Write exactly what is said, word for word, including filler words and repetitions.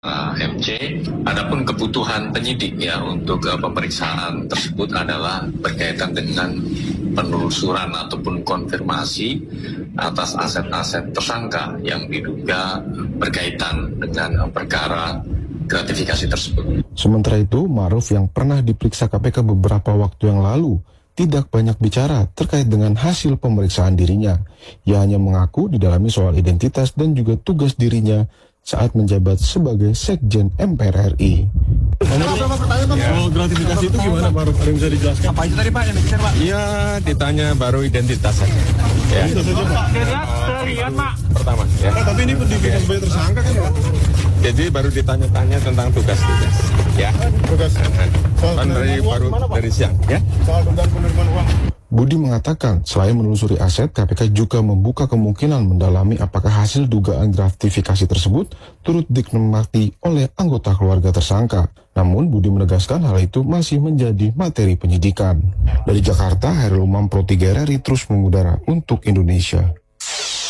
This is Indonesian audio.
Uh, M C. Adapun kebutuhan penyidik ya untuk uh, pemeriksaan tersebut adalah berkaitan dengan penelusuran ataupun konfirmasi atas aset-aset tersangka yang diduga berkaitan dengan uh, perkara gratifikasi tersebut. Sementara itu, Ma'ruf yang pernah diperiksa K P K beberapa waktu yang lalu tidak banyak bicara terkait dengan hasil pemeriksaan dirinya. Ia hanya mengaku didalami soal identitas dan juga tugas dirinya saat menjabat sebagai Sekjen M P R R I. Soal gratifikasi itu gimana Pak Ruf? Ada yang bisa dijelaskan? Apa itu tadi Pak yang dikejar Pak? Iya, ditanya baru identitas saja. Ya. Itu saja Pak. Lihat, lihat Pak. Pertama. Ya. Pak, tapi ini pendidikan sebagai tersangka kan Pak? Jadi baru ditanya-tanya tentang tugas-tugas. Ya. Tugas. Kan dari baru dari siang. Ya. Soal dugaan penerimaan uang. Budi mengatakan selain menelusuri aset, K P K juga membuka kemungkinan mendalami apakah hasil dugaan gratifikasi tersebut turut dinikmati oleh anggota keluarga tersangka. Namun Budi menegaskan hal itu masih menjadi materi penyidikan. Dari Jakarta, Hairul Umam Pro tiga R R I terus mengudara untuk Indonesia.